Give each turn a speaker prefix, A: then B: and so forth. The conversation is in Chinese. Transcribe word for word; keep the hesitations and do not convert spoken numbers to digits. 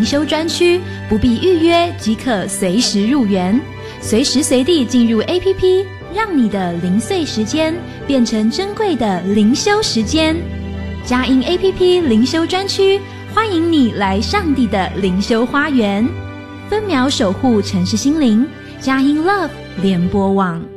A: 修专区，不必预约即可随时入园，随时随地进入 A P P， 让你的零碎时间变成珍贵的灵修时间。佳音 A P P 灵修专区，欢迎你来上帝的灵修花园，分秒守护城市心灵。佳音 Love 联播网。